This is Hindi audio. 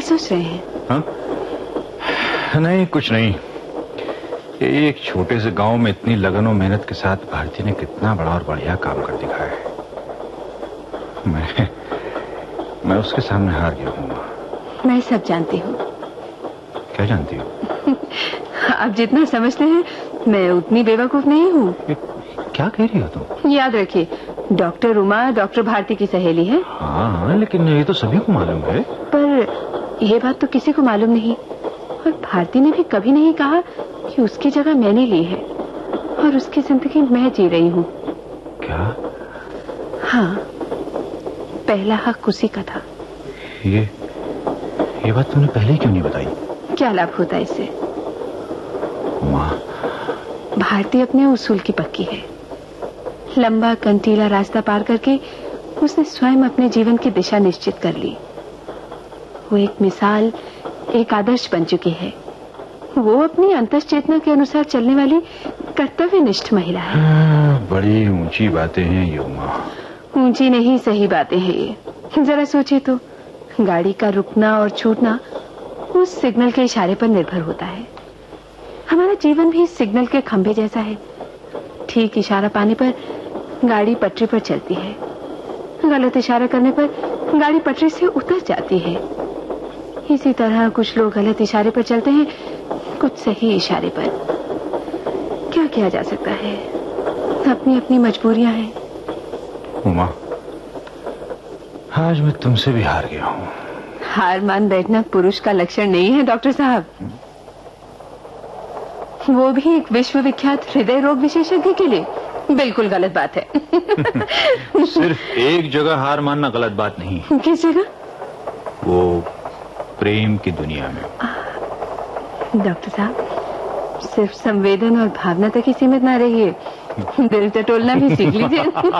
सोच रहे हैं? हाँ? नहीं, कुछ नहीं। एक छोटे से गांव में इतनी लगन और मेहनत के साथ भारती ने कितना बड़ा और बढ़िया काम कर दिखाया है। मैं उसके सामने हार गया हूँ। मैं सब जानती हूँ। क्या जानती हो? आप जितना समझते हैं मैं उतनी बेवकूफ नहीं हूँ। क्या कह रही हो तुम? याद रखिए, डॉक्टर उमा डॉक्टर भारती की सहेली है। हाँ, लेकिन ये तो सभी को मालूम है। पर यह बात तो किसी को मालूम नहीं, और भारती ने भी कभी नहीं कहा कि उसकी जगह मैंने ली है और उसकी जिंदगी मैं जी रही हूँ। क्या? हाँ, पहला हक उसी का था। ये बात तुमने पहले क्यों नहीं बताई? क्या लाभ होता है इससे? माँ, भारती अपने उसूल की पक्की है। लंबा कंटीला रास्ता पार करके उसने स्वयं अपने जीवन की दिशा निश्चित कर ली। वो एक मिसाल, एक आदर्श बन चुकी है। वो अपनी अंतश्चेतना के अनुसार चलने वाली कर्तव्यनिष्ठ महिला है। बड़ी ऊंची बातें हैं ये उमा। ऊंची नहीं, सही बातें हैं ये। जरा सोचिए तो, गाड़ी का रुकना और छूटना उस सिग्नल के इशारे पर निर्भर होता है। हमारा जीवन भी सिग्नल के खंभे जैसा है। ठीक इशारा पाने पर गाड़ी पटरी पर चलती है, गलत इशारा करने पर गाड़ी पटरी से उतर जाती है। इसी तरह कुछ लोग गलत इशारे पर चलते हैं, कुछ सही इशारे पर। क्या किया जा सकता है, अपनी अपनी मजबूरियां हैं। उमा, आज मैं तुमसे भी हार गया हूँ। हार मान बैठना पुरुष का लक्षण नहीं है डॉक्टर साहब, वो भी एक विश्वविख्यात हृदय रोग विशेषज्ञ के लिए बिल्कुल गलत बात है। सिर्फ एक जगह हार मानना गलत बात नहीं। किस जगह? वो प्रेम की दुनिया में। डॉक्टर साहब, सिर्फ संवेदन और भावना तक ही सीमित ना रहिए, दिल टटोलना भी सीख लीजिए।